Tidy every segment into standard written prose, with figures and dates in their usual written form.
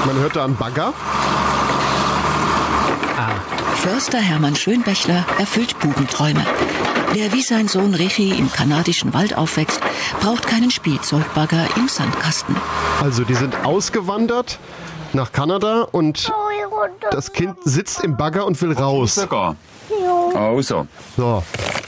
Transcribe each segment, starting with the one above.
Man hört da einen Bagger. Förster Hermann Schönbächler erfüllt Bubenträume. Wer wie sein Sohn Richie im kanadischen Wald aufwächst, braucht keinen Spielzeugbagger im Sandkasten. Also die sind ausgewandert nach Kanada und das Kind sitzt im Bagger und will raus. Also. So.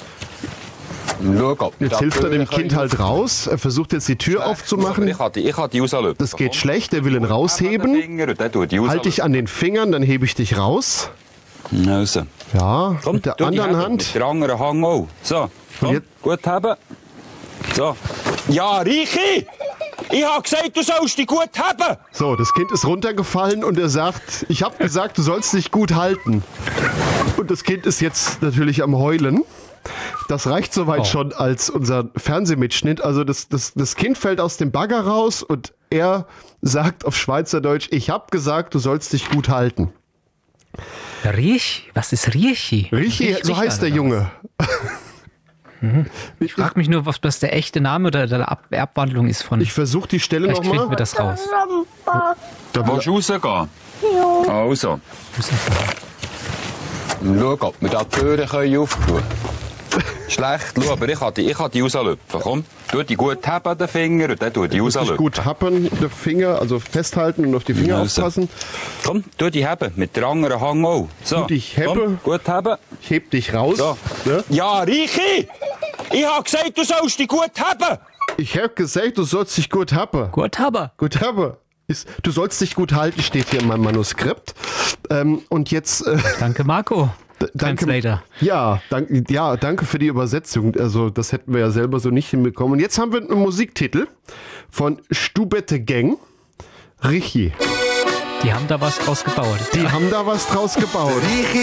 Jetzt hilft er dem Kind halt raus. Er versucht jetzt die Tür aufzumachen. Ich kann die rauslösen. Das geht schlecht, er will ihn rausheben. Halt dich an den Fingern, dann hebe ich dich raus. Also. Ja, Komm, mit der tu die anderen Hände, Hand. Mit der anderen Hand auch. So, komm, jetzt- gut haben. So. Ja, Richi! Ich hab gesagt, du sollst dich gut haben! So, das Kind ist runtergefallen und er sagt, ich habe gesagt, du sollst dich gut halten. Und das Kind ist jetzt natürlich am Heulen. Das reicht soweit schon als unser Fernsehmitschnitt. Also das Kind fällt aus dem Bagger raus und er sagt auf Schweizerdeutsch, ich habe gesagt, du sollst dich gut halten. Riech? Was ist Riechi? Richi, so heißt der Junge. Ich frage mich nur, was das der echte Name oder der Abwandlung ist von. Ich versuche die Stelle Vielleicht finden wir nochmal. das raus. Da Willst du rausgehen? Also. Schau, ob wir da die Türen öffnen können. Schlecht, schau, aber ich kann die rauslöpfen. Komm, tu die gut haben, den Finger, und dann tu die Richtig rauslöpfen. gut happen, den Finger, also festhalten und auf die Finger Also. aufpassen. Komm, tu die haben, mit der anderen Hand auch. So, Gut, ich hebe. komm, gut haben. Ich heb dich raus. So. Ne? Ja, Richi! Ich hab gesagt, du sollst dich gut haben! Ich habe gesagt, du sollst dich gut haben. Gut, aber. Gut haben. Du sollst dich gut halten, steht hier in meinem Manuskript. Und jetzt... Danke, Marco. Danke, Translator. ja, danke für die Übersetzung. Also das hätten wir ja selber so nicht hinbekommen. Und jetzt haben wir einen Musiktitel von Stubette Gang. Richi. Die haben da was draus gebaut. Die haben da was draus gebaut. Richi